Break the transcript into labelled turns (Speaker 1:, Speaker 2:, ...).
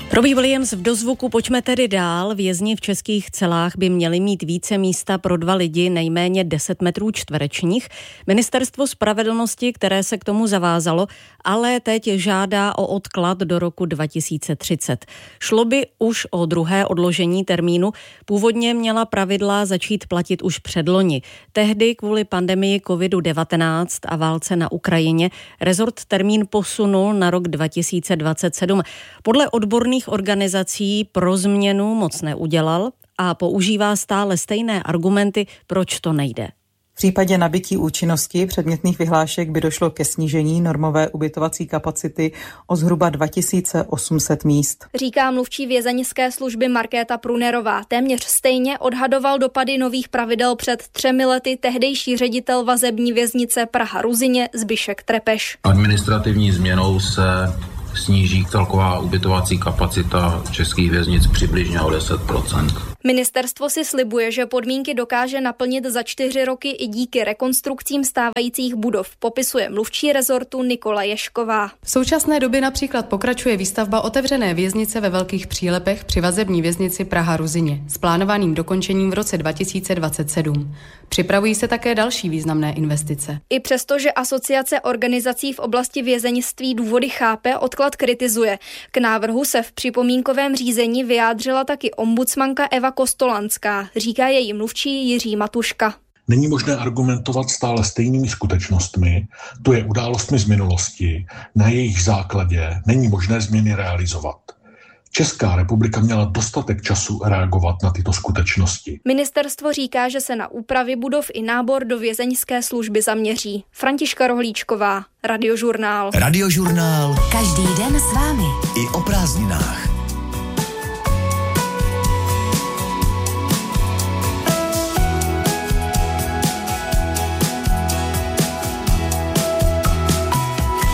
Speaker 1: Robbie Williams v dozvuku. Pojďme tedy dál. Vězni v českých celách by měli mít více místa pro 2 lidi, nejméně 10 metrů čtverečních. Ministerstvo spravedlnosti, které se k tomu zavázalo, ale teď žádá o odklad do roku 2030. Šlo by už o druhé odložení termínu. Původně měla pravidla začít platit už předloni. Tehdy kvůli pandemii COVID-19 a válce na Ukrajině rezort termín posunul na rok 2027. Podle odborných organizací pro změnu moc neudělal a používá stále stejné argumenty, proč to nejde.
Speaker 2: V případě nabytí účinnosti předmětných vyhlášek by došlo ke snížení normové ubytovací kapacity o zhruba 2800 míst.
Speaker 3: Říká mluvčí vězeňské služby Markéta Prunerová. Téměř stejně odhadoval dopady nových pravidel před 3 lety tehdejší ředitel vazební věznice Praha-Ruzyně Zbyšek Trepeš.
Speaker 4: Administrativní změnou se sníží celková ubytovací kapacita českých věznic přibližně o 10%.
Speaker 3: Ministerstvo si slibuje, že podmínky dokáže naplnit za 4 roky i díky rekonstrukcím stávajících budov, popisuje mluvčí rezortu Nikola Ješková.
Speaker 5: V současné době například pokračuje výstavba otevřené věznice ve Velkých Přílepech při vazební věznici Praha-Ruzyně s plánovaným dokončením v roce 2027. Připravují se také další významné investice.
Speaker 3: I přesto, že Asociace organizací v oblasti vězeňství důvody chápe, odklad kritizuje. K návrhu se v připomínkovém řízení vyjádřila taky ombudsmanka Eva Kostolanská, říká její mluvčí Jiří Matuška.
Speaker 6: Není možné argumentovat stále stejnými skutečnostmi, to je událostmi z minulosti, na jejich základě není možné změny realizovat. Česká republika měla dostatek času reagovat na tyto skutečnosti.
Speaker 3: Ministerstvo říká, že se na úpravy budov i nábor do vězeňské služby zaměří. Františka Rohlíčková, Radiožurnál.
Speaker 7: Radiožurnál.
Speaker 8: Každý den s vámi.
Speaker 7: I o prázdninách.